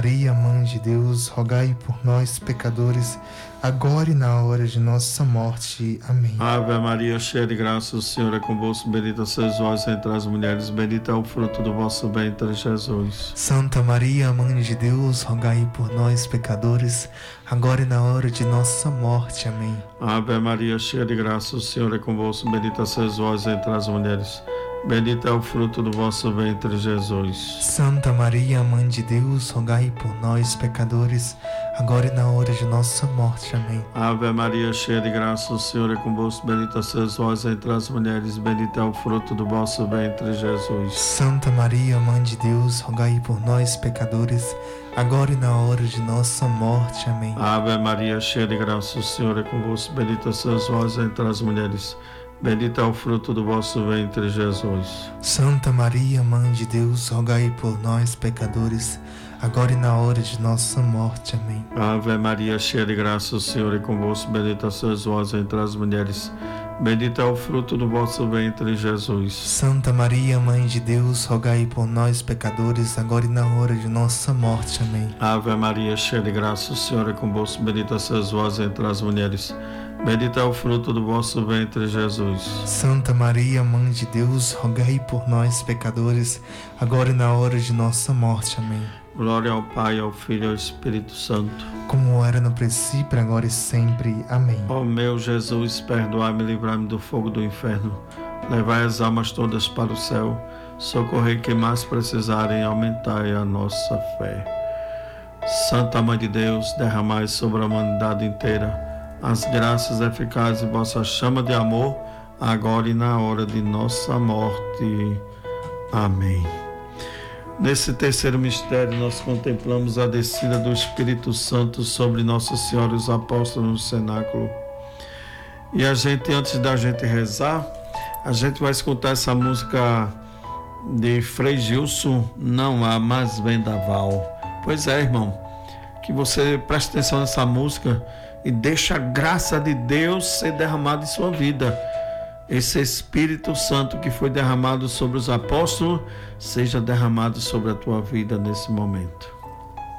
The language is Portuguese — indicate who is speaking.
Speaker 1: Maria, Mãe de Deus, rogai por nós, pecadores, agora e na hora de nossa morte. Amém.
Speaker 2: Ave Maria, cheia de graça, o Senhor é convosco. Bendita sois vós entre as mulheres, bendito é o fruto do vosso ventre, Jesus.
Speaker 1: Santa Maria, Mãe de Deus, rogai por nós, pecadores, agora e na hora de nossa morte. Amém.
Speaker 2: Ave Maria, cheia de graça, o Senhor é convosco. Bendita sois vós entre as mulheres, bendito é o fruto do vosso ventre, Jesus.
Speaker 1: Santa Maria, Mãe de Deus, rogai por nós, pecadores, agora e na hora de nossa morte. Amém.
Speaker 2: Ave Maria, cheia de graça, o Senhor é convosco. Bendita sois vós entre as mulheres, bendito é o fruto do vosso ventre, Jesus.
Speaker 1: Santa Maria, Mãe de Deus, rogai por nós, pecadores, agora e na hora de nossa morte. Amém.
Speaker 2: Ave Maria, cheia de graça, o Senhor é convosco. Bendita sois vós entre as mulheres, bendito é o fruto do vosso ventre, Jesus.
Speaker 1: Santa Maria, Mãe de Deus, rogai por nós, pecadores, agora e na hora de nossa morte. Amém.
Speaker 2: Ave Maria, cheia de graça, o Senhor é convosco. Bendita sois vós entre as mulheres, bendito é o fruto do vosso ventre, Jesus.
Speaker 1: Santa Maria, Mãe de Deus, rogai por nós, pecadores, agora e na hora de nossa morte. Amém.
Speaker 2: Ave Maria, cheia de graça, o Senhor é convosco. Bendita sois vós entre as mulheres, bendito é o fruto do vosso ventre, Jesus.
Speaker 1: Santa Maria, Mãe de Deus, rogai por nós, pecadores, agora e na hora de nossa morte. Amém.
Speaker 2: Glória ao Pai, ao Filho e ao Espírito Santo,
Speaker 1: como era no princípio, agora e sempre. Amém.
Speaker 2: Ó meu Jesus, perdoai-me e livrai-me do fogo do inferno. Levai as almas todas para o céu. Socorrei quem mais precisarem, aumentai a nossa fé. Santa Mãe de Deus, derramai sobre a humanidade inteira as graças eficazes de vossa chama de amor, agora e na hora de nossa morte. Amém. Nesse terceiro mistério, nós contemplamos a descida do Espírito Santo sobre Nossa Senhora e os apóstolos no cenáculo. E antes da gente rezar, a gente vai escutar essa música de Frei Gilson, Não Há Mais Vendaval. Pois é, irmão, que você preste atenção nessa música e deixe a graça de Deus ser derramada em sua vida. Esse Espírito Santo que foi derramado sobre os apóstolos, seja derramado sobre a tua vida nesse momento.